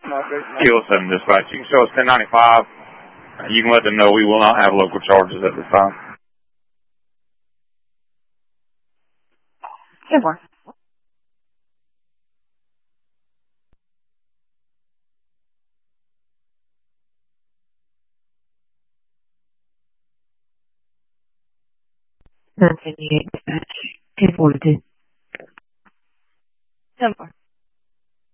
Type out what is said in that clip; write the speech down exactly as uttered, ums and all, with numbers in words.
Kilo seven dispatch. You can show us ten ninety-five. You can let them know we will not have local charges at this time. ten four. nine seventy-eight dispatch. ten forty-two. ten four.